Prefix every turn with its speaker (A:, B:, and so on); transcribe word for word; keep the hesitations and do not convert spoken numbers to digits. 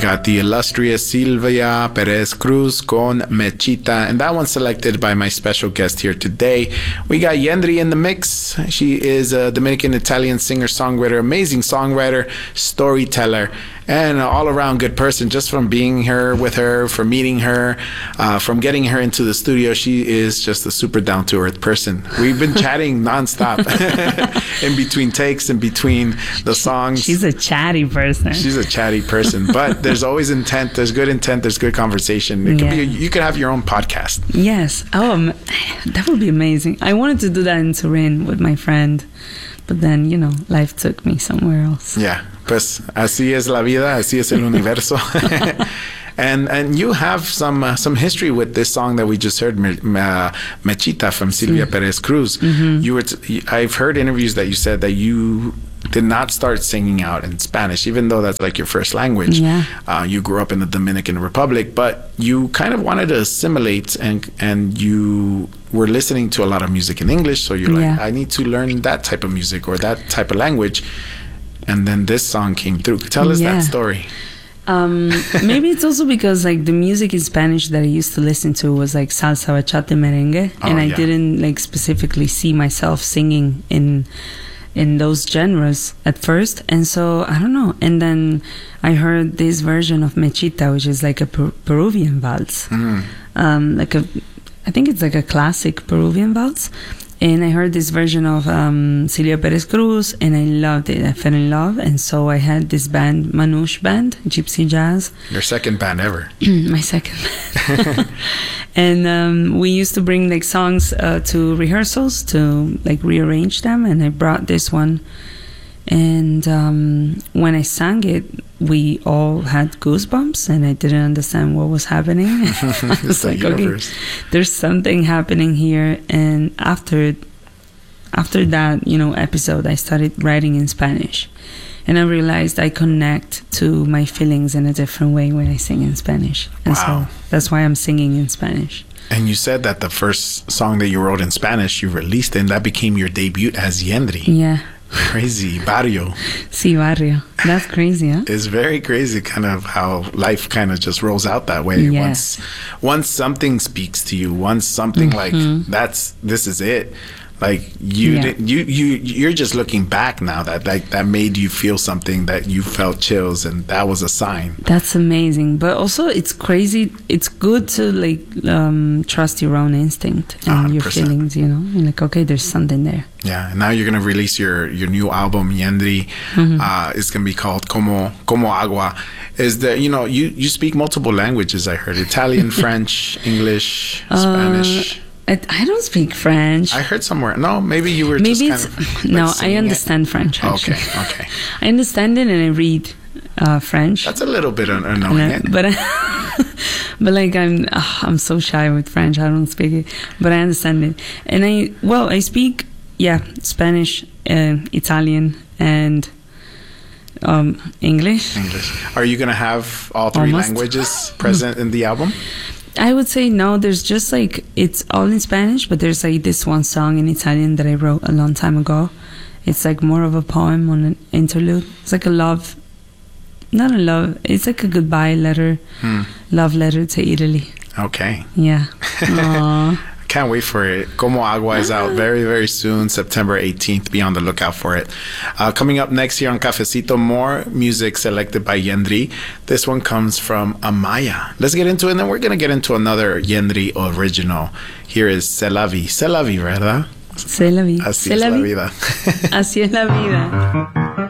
A: got the illustrious Silvia Perez Cruz con Mechita, and that one's selected by my special guest here today. We got Yendri in the mix. She is a Dominican-Italian singer-songwriter, amazing songwriter, storyteller, and an all-around good person. Just from being here with her, from meeting her, uh, from getting her into the studio, she is just a super down-to-earth person. We've been chatting nonstop in between takes, in between the songs.
B: She's a chatty person.
A: She's a chatty person, but there's always intent. There's good intent. There's good conversation. It
B: yeah.
A: could be. You could have your own podcast.
B: Yes. Oh, that would be amazing. I wanted to do that in Turin with my friend, but then, you know, life took me somewhere else.
A: Yeah. Pues así es la vida, así es el universo. and and you have some uh, some history with this song that we just heard, Me, uh, Mechita from Silvia mm-hmm. Perez Cruz. Mm-hmm. You were t- I've heard interviews that you said that you did not start singing out in Spanish, even though that's like your first language.
B: Yeah.
A: Uh, you grew up in the Dominican Republic, but you kind of wanted to assimilate, and and you were listening to a lot of music in English, so you're like,
B: yeah.
A: I need to learn that type of music or that type of language. And then this song came through. Tell us
B: yeah.
A: that story.
B: Um, maybe it's also because like the music in Spanish that I used to listen to was like salsa, bachata, merengue,
A: oh,
B: and I
A: yeah.
B: didn't like specifically see myself singing in in those genres at first. And so I don't know. And then I heard this version of Mechita, which is like a per- Peruvian valse, mm. um, like a I think it's like a classic Peruvian valse. And I heard this version of um, Silvia Perez Cruz, and I loved it. I fell in love, and so I had this band, Manouche Band, Gypsy Jazz.
A: Your second band ever.
B: My second band. And um, we used to bring like songs uh, to rehearsals to like rearrange them, and I brought this one. And um, when I sang it, we all had goosebumps, and I didn't understand what was happening. I was like, okay, there's something happening here. And after, after that, you know, episode, I started writing in Spanish, and I realized I connect to my feelings in a different way when I sing in Spanish. And
A: wow.
B: so that's why I'm singing in Spanish.
A: And you said that the first song that you wrote in Spanish, you released, and that became your debut as Yendri.
B: Yeah.
A: Crazy. Barrio.
B: Sí, barrio. That's crazy, huh?
A: It's very crazy kind of how life kind of just rolls out that way.
B: Yes.
A: Once once something speaks to you, once something mm-hmm. like that's this is it. Like you,
B: yeah.
A: did, you, you, you're just looking back now that like that made you feel something, that you felt chills, and that was a sign.
B: That's amazing, but also it's crazy. It's good to like um, trust your own instinct and one hundred percent. Your feelings. You know, you're like, okay, there's something there.
A: Yeah, and now you're gonna release your your new album, Yendri. Mm-hmm. Uh, it's gonna be called Como Como Agua. Is that you know you you speak multiple languages? I heard Italian, French, English, Spanish.
B: Uh, I, I don't speak French.
A: I heard somewhere. No, maybe you were
B: maybe
A: just
B: it's,
A: kind of...
B: Like no, I understand
A: it.
B: French, actually.
A: Okay, okay.
B: I understand it and I read uh, French.
A: That's a little bit annoying.
B: I, but, I, but like, I'm oh, I'm so shy with French. I don't speak it. But I understand it. And I, well, I speak, yeah, Spanish, uh, Italian, and... Um, English.
A: English. Are you going to have all three Almost. languages present in the album?
B: I would say no. There's just like, it's all in Spanish, but there's like this one song in Italian that I wrote a long time ago. It's like more of a poem on an interlude. It's like a love, not a love, it's like a goodbye letter, hmm. love letter to Italy.
A: Okay.
B: Yeah. Aww.
A: Can't wait for it. Como Agua is out very, very soon, September eighteenth. Be on the lookout for it. Uh, coming up next here on Cafecito, more music selected by Yendri. This one comes from Amaya. Let's get into it, and then we're going to get into another Yendri original. Here is C'est la vie. C'est la vie, ¿verdad?
B: C'est la vie.
A: Así es la vida.
B: Así es la vida.